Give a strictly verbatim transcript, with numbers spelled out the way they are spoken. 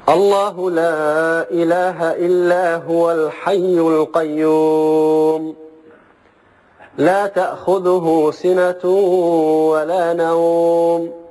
الله لا إله إلا هو الحي القيوم لا تأخذه سنة ولا نوم